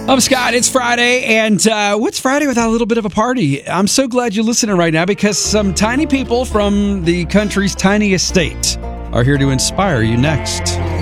I'm Scott. It's Friday, and what's Friday without a little bit of a party? I'm so glad you're listening right now because some tiny people from the country's tiniest state are here to inspire you next.